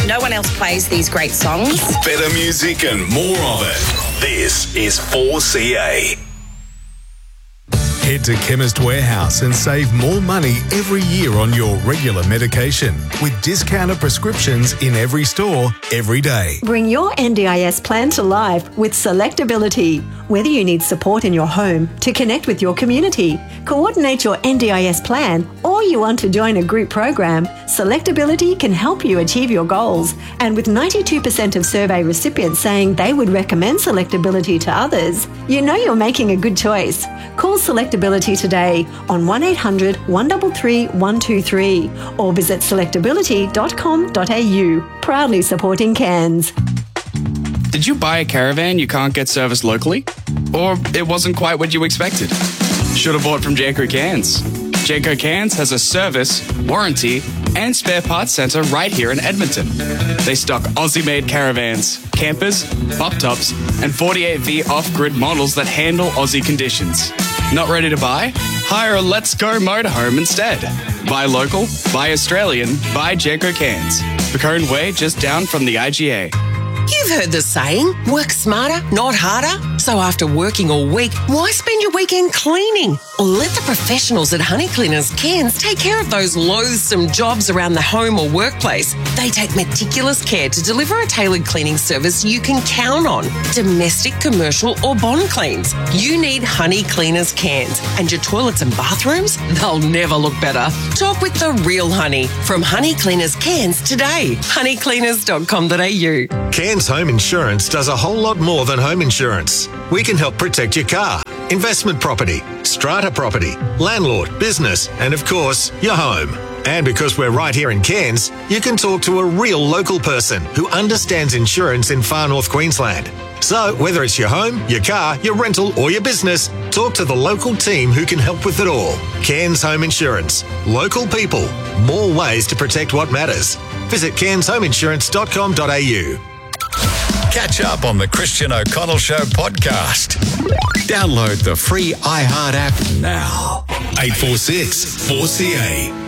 No one else plays these great songs. Better music and more of it. This is 4CA. Head to Chemist Warehouse and save more money every year on your regular medication with discounted prescriptions in every store, every day. Bring your NDIS plan to life with Selectability. Whether you need support in your home to connect with your community, coordinate your NDIS plan, or you want to join a group program, Selectability can help you achieve your goals. And with 92% of survey recipients saying they would recommend Selectability to others, you know you're making a good choice. Call Selectability today on 1800 133 123 or visit selectability.com.au. Proudly supporting Cairns. Did you buy a caravan you can't get serviced locally? Or it wasn't quite what you expected? Should have bought from Jayco Cairns. Jayco Cairns has a service, warranty, and spare parts centre right here in Edmonton. They stock Aussie-made caravans, campers, pop tops, and 48V off-grid models that handle Aussie conditions. Not ready to buy? Hire a Let's Go motorhome instead. Buy local, buy Australian, buy Jayco Cairns. Bacone Way, just down from the IGA. You've heard the saying, work smarter, not harder. So after working all week, why spend your weekend cleaning? Or let the professionals at Honey Cleaners Cairns take care of those loathsome jobs around the home or workplace. They take meticulous care to deliver a tailored cleaning service you can count on. Domestic, commercial or bond cleans. You need Honey Cleaners Cairns. And your toilets and bathrooms? They'll never look better. Talk with the real honey from Honey Cleaners Cairns today. honeycleaners.com.au. Cairns Home Insurance does a whole lot more than home insurance. We can help protect your car, investment property, strata property, landlord, business, and of course, your home. And because we're right here in Cairns, you can talk to a real local person who understands insurance in far north Queensland. So whether it's your home, your car, your rental or your business, talk to the local team who can help with it all. Cairns Home Insurance. Local people. More ways to protect what matters. Visit cairnshomeinsurance.com.au. Catch up on the Christian O'Connell Show podcast. Download the free iHeart app now. 846 4CA.